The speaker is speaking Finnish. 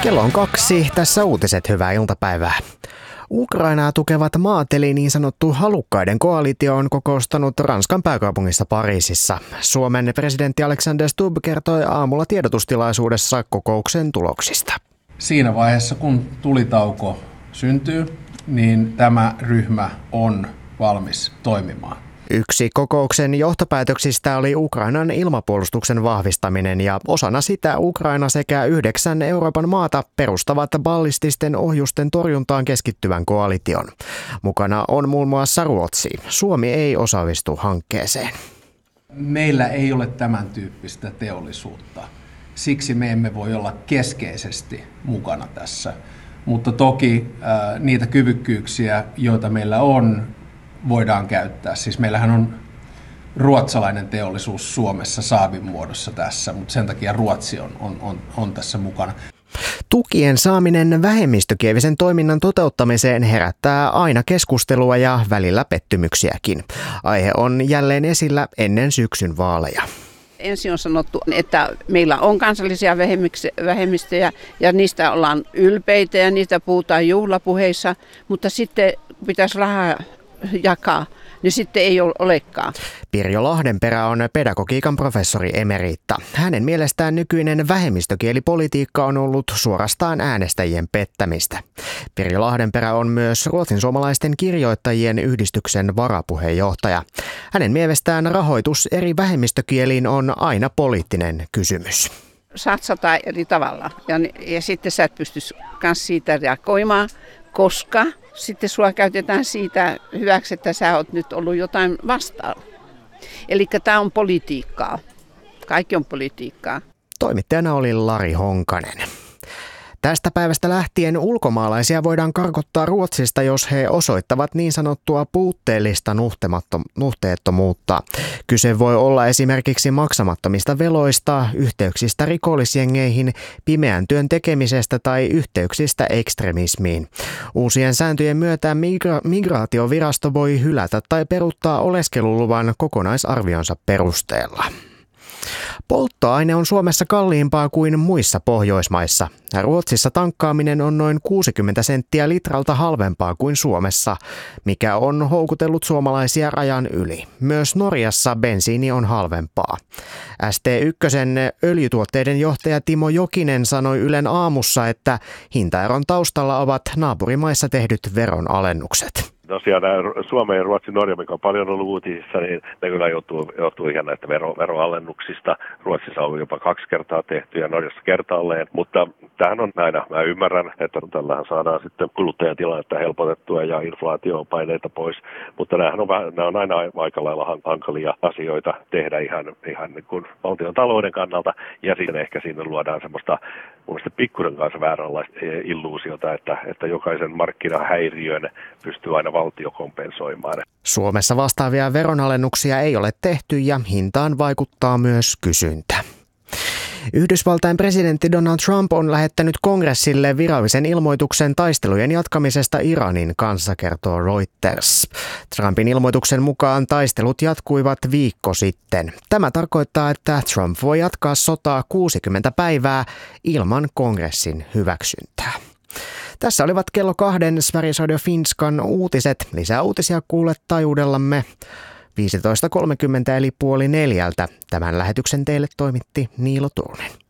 Kello on 2, tässä uutiset, hyvää iltapäivää. Ukrainaa tukevat maat eli niin sanottu halukkaiden koalitio on kokoustanut Ranskan pääkaupungissa Pariisissa. Suomen presidentti Alexander Stubb kertoi aamulla tiedotustilaisuudessa kokouksen tuloksista. Siinä vaiheessa, kun tulitauko syntyy, niin tämä ryhmä on valmis toimimaan. Yksi kokouksen johtopäätöksistä oli Ukrainan ilmapuolustuksen vahvistaminen ja osana sitä Ukraina sekä 9 Euroopan maata perustavat ballististen ohjusten torjuntaan keskittyvän koalition. Mukana on muun muassa Ruotsi. Suomi ei osallistu hankkeeseen. Meillä ei ole tämän tyyppistä teollisuutta. Siksi me emme voi olla keskeisesti mukana tässä. Mutta toki niitä kyvykkyyksiä, joita meillä on, voidaan käyttää. Siis meillähän on ruotsalainen teollisuus Suomessa Saabin muodossa tässä, mutta sen takia Ruotsi on tässä mukana. Tukien saaminen vähemmistökielisen toiminnan toteuttamiseen herättää aina keskustelua ja välillä pettymyksiäkin. Aihe on jälleen esillä ennen syksyn vaaleja. Ensin on sanottu, että meillä on kansallisia vähemmistöjä ja niistä ollaan ylpeitä ja niistä puhutaan juhlapuheissa, mutta sitten pitäisi rahaa jakaa, niin sitten ei olekaan. Pirjo Lahdenperä on pedagogiikan professori emeritta. Hänen mielestään nykyinen vähemmistökielipolitiikka on ollut suorastaan äänestäjien pettämistä. Pirjo Lahdenperä on myös ruotsinsuomalaisten kirjoittajien yhdistyksen varapuheenjohtaja. Hänen mielestään rahoitus eri vähemmistökieliin on aina poliittinen kysymys. Satsataan eri tavalla ja sitten sä et pysty myös siitä reagoimaan, koska sitten sua käytetään siitä hyväksi, että sä oot nyt ollut jotain vastaan. Eli tämä on politiikkaa. Kaikki on politiikkaa. Toimittajana oli Lari Honkanen. Tästä päivästä lähtien ulkomaalaisia voidaan karkottaa Ruotsista, jos he osoittavat niin sanottua puutteellista nuhteettomuutta. Kyse voi olla esimerkiksi maksamattomista veloista, yhteyksistä rikollisjengeihin, pimeän työn tekemisestä tai yhteyksistä ekstremismiin. Uusien sääntöjen myötä migraatiovirasto voi hylätä tai peruuttaa oleskeluluvan kokonaisarvionsa perusteella. Polttoaine on Suomessa kalliimpaa kuin muissa Pohjoismaissa. Ruotsissa tankkaaminen on noin 60 senttiä litralta halvempaa kuin Suomessa, mikä on houkutellut suomalaisia rajan yli. Myös Norjassa bensiini on halvempaa. ST1:n öljytuotteiden johtaja Timo Jokinen sanoi Ylen aamussa, että hintaeron taustalla ovat naapurimaissa tehdyt veronalennukset. Tosiaan Suomen ja Ruotsin, Norja, mikä on paljon ollut uutisissa, niin ne kyllä johtuu ihan näistä veroalennuksista. Ruotsissa on jopa 2 kertaa tehty ja Norjassa kertaalleen, mutta tämähän on aina, mä ymmärrän, että tällähän saadaan sitten kuluttajatilannetta helpotettua ja inflaatiopaineita pois, mutta nämä on aina aika lailla hankalia asioita tehdä ihan niin kuin valtion talouden kannalta ja sitten ehkä siinä luodaan semmoista mun mielestä pikkuisen kanssa vääränlaista illuusiota, että jokaisen markkinahäiriön pystyy aina valtio kompensoimaan. Suomessa vastaavia veronalennuksia ei ole tehty ja hintaan vaikuttaa myös kysyntä. Yhdysvaltain presidentti Donald Trump on lähettänyt kongressille virallisen ilmoituksen taistelujen jatkamisesta Iranin kanssa, kertoo Reuters. Trumpin ilmoituksen mukaan taistelut jatkuivat viikko sitten. Tämä tarkoittaa, että Trump voi jatkaa sotaa 60 päivää ilman kongressin hyväksyntää. Tässä olivat kello 2 Sveriges Radio Finskan uutiset. Lisää uutisia kuulet taajuudellamme 15.30 eli 3:30. Tämän lähetyksen teille toimitti Niilo Turunen.